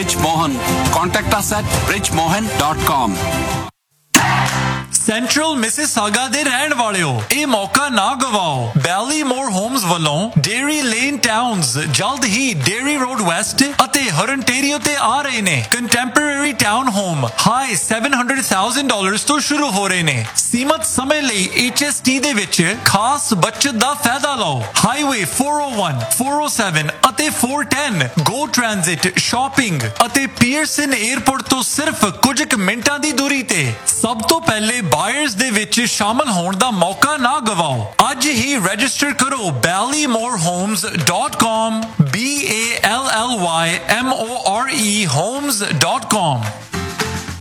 Rich Mohan. Contact us at richmohan.com. Central Mississauga ਦੇ ਰਹਿਣ ਵਾਲਿਓ, ਇਹ ਮੌਕਾ ਨਾ ਗਵਾਓ। ਬੈਲੀਮੋਰ ਹੋਮਸ ਵੱਲੋਂ ਡੇਰੀ ਲੇਨ ਟਾਊਨਸ ਜਲਦ ਹੀ ਡੇਰੀ ਰੋਡ ਵੈਸਟ ਅਤੇ ਹਰਨਟੇਰੀਓ ਤੇ ਆ ਰਹੇ ਨੇ। ਕੰਟੈਂਪਰੇਰੀ ਟਾਊਨ ਹੋਮ ਹਾਈ $700,000 ਤੋਂ ਸ਼ੁਰੂ ਹੋ ਰਹੇ ਨੇ। ਸੀਮਤ ਸਮੇਂ ਲਈ HST ਦੇ ਵਿੱਚ ਖਾਸ ਬਚਤ ਦਾ ਫਾਇਦਾ ਲਓ। ਹਾਈਵੇ 401, 407 ਅਤੇ 410 ਗੋ ਟ੍ਰਾਂਜ਼ਿਟ, ਸ਼ਾਪਿੰਗ ਅਤੇ ਪੀਅਰਸਨ 에ਅਰਪੋਰਟ ਤੋਂ ਸਿਰਫ ਕੁਝ ਕੁ ਮਿੰਟਾਂ ਦੀ ਦੂਰੀ ਤੇ। ਸਭ ਤੋਂ ਪਹਿਲੇ ਬਾਇਰਸ ਦੇ ਵਿੱਚ ਸ਼ਾਮਲ ਹੋਣ ਦਾ ਮੌਕਾ ਨਾ ਗਵਾਓ। ਅੱਜ ਹੀ ਰਜਿਸਟਰ ਕਰੋ ballymorhomes.com, BALLYMORE homes.com।